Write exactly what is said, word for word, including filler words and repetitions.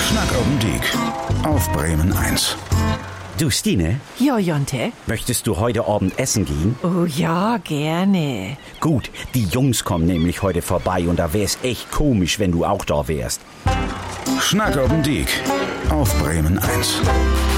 Schnack oben Diek auf Bremen eins. Du, Stine? Ja, Jonte? Möchtest du heute Abend essen gehen? Oh ja, gerne. Gut, die Jungs kommen nämlich heute vorbei und da wär's echt komisch, wenn du auch da wärst. Schnack oben Diek auf Bremen eins.